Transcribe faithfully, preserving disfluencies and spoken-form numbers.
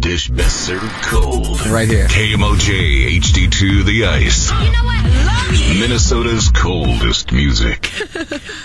dish best served cold. Right here. K M O J H D two The Ice. You know what? Love you. Minnesota's coldest music.